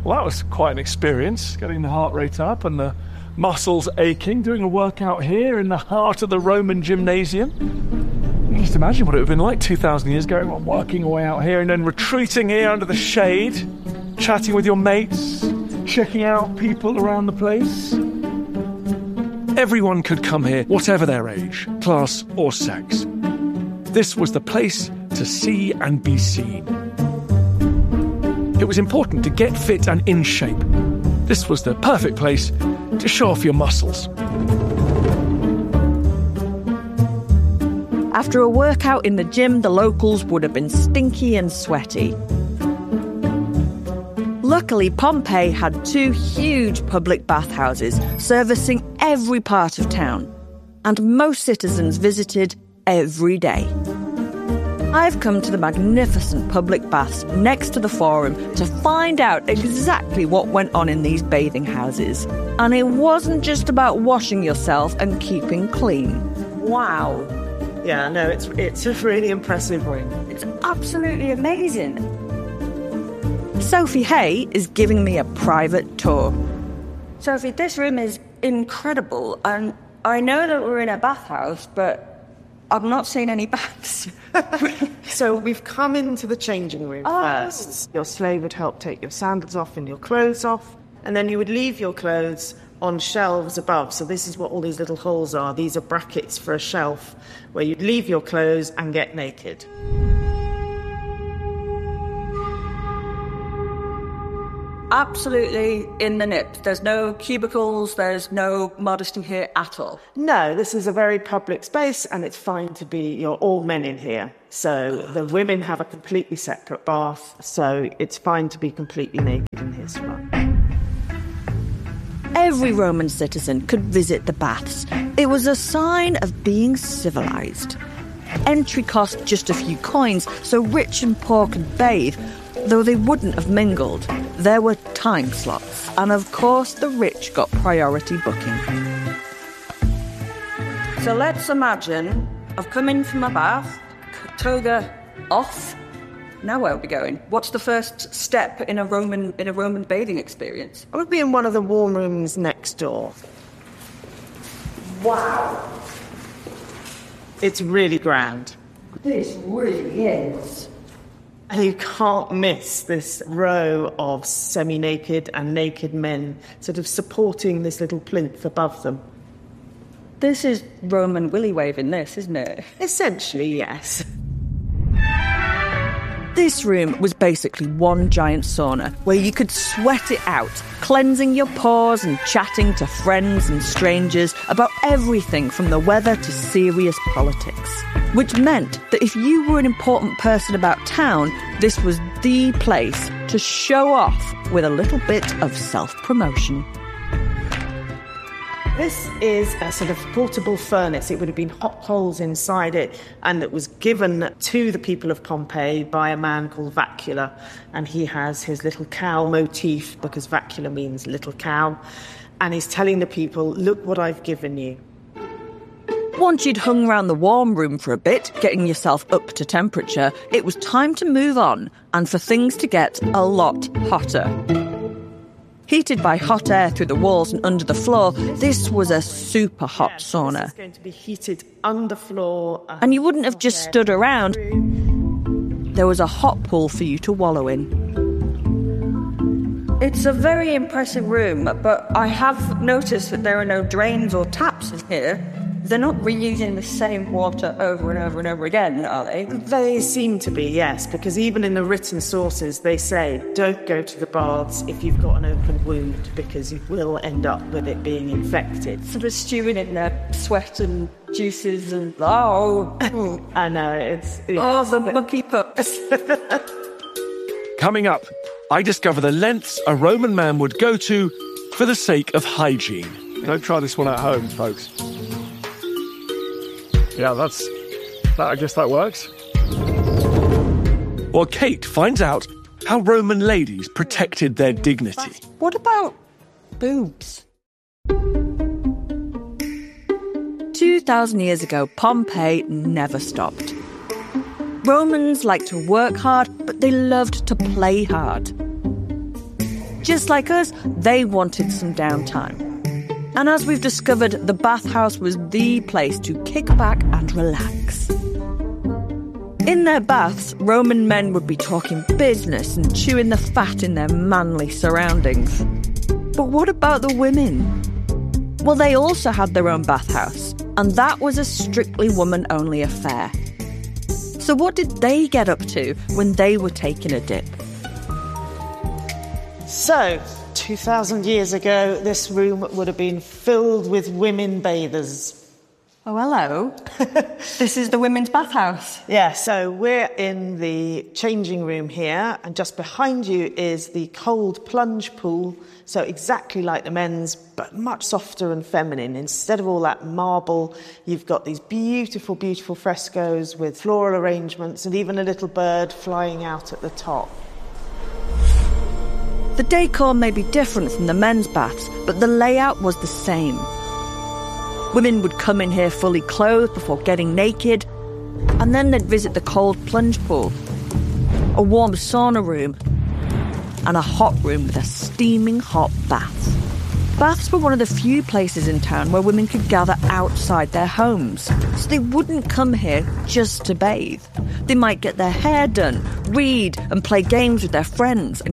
Well, that was quite an experience, getting the heart rate up and the muscles aching, doing a workout here in the heart of the Roman gymnasium. You can just imagine what it would have been like 2,000 years ago, working away out here and then retreating here under the shade, chatting with your mates, checking out people around the place. Everyone could come here, whatever their age, class or sex. This was the place to see and be seen. It was important to get fit and in shape. This was the perfect place to show off your muscles. After a workout in the gym, the locals would have been stinky and sweaty. Luckily, Pompeii had 2 huge public bathhouses servicing every part of town, and most citizens visited every day. I've come to the magnificent public baths next to the Forum to find out exactly what went on in these bathing houses. And it wasn't just about washing yourself and keeping clean. Wow. Yeah, no, it's a really impressive room. It's absolutely amazing. Sophie Hay is giving me a private tour. Sophie, this room is incredible, and I know that we're in a bathhouse, but I've not seen any baths. So we've come into the changing room first. Your slave would help take your sandals off and your clothes off, and then you would leave your clothes on shelves above. So this is what all these little holes are. These are brackets for a shelf where you'd leave your clothes and get naked. Absolutely in the nip. There's no cubicles, there's no modesty here at all. No, this is a very public space, and it's fine to be, you're all men in here. So the women have a completely separate bath, so it's fine to be completely naked in here as well. Every Roman citizen could visit the baths. It was a sign of being civilized. Entry cost just a few coins, so rich and poor could bathe, though they wouldn't have mingled. There were time slots, and of course the rich got priority booking. So let's imagine I've come in from my bath, toga off. Now where are we going? What's the first step in a Roman bathing experience? I would be in one of the warm rooms next door. Wow. It's really grand. This really is. And you can't miss this row of semi-naked and naked men sort of supporting this little plinth above them. This is Roman willy waving this, isn't it? Essentially, yes. This room was basically one giant sauna where you could sweat it out, cleansing your pores and chatting to friends and strangers about everything from the weather to serious politics. Which meant that if you were an important person about town, this was the place to show off with a little bit of self-promotion. This is a sort of portable furnace. It would have been hot holes inside it, and it was given to the people of Pompeii by a man called Vacula. And he has his little cow motif, because Vacula means little cow. And he's telling the people, look what I've given you. Once you'd hung around the warm room for a bit, getting yourself up to temperature, it was time to move on and for things to get a lot hotter. Heated by hot air through the walls and under the floor, this was a super hot sauna. It's going to be heated underfloor. And you wouldn't have just stood around. There was a hot pool for you to wallow in. It's a very impressive room, but I have noticed that there are no drains or taps in here. They're not reusing the same water over and over and over again, are they? They seem to be, yes, because even in the written sources, they say, don't go to the baths if you've got an open wound, because you will end up with it being infected. Sort of stewing in their sweat and juices and, oh. I know, it's... Oh, the mucky pups. Coming up, I discover the lengths a Roman man would go to for the sake of hygiene. Don't try this one at home, folks. Yeah, I guess that works. Well, Kate finds out how Roman ladies protected their dignity. What about boobs? 2,000 years ago, Pompeii never stopped. Romans liked to work hard, but they loved to play hard. Just like us, they wanted some downtime. And as we've discovered, the bathhouse was the place to kick back and relax. In their baths, Roman men would be talking business and chewing the fat in their manly surroundings. But what about the women? Well, they also had their own bathhouse, and that was a strictly woman-only affair. So what did they get up to when they were taking a dip? So, 2,000 years ago, this room would have been filled with women bathers. Oh, hello. This is the women's bathhouse. Yeah, so we're in the changing room here, and just behind you is the cold plunge pool. So exactly like the men's, but much softer and feminine. Instead of all that marble, you've got these beautiful, beautiful frescoes with floral arrangements and even a little bird flying out at the top. The decor may be different from the men's baths, but the layout was the same. Women would come in here fully clothed before getting naked, and then they'd visit the cold plunge pool, a warm sauna room, and a hot room with a steaming hot bath. Baths were one of the few places in town where women could gather outside their homes, so they wouldn't come here just to bathe. They might get their hair done, read and play games with their friends,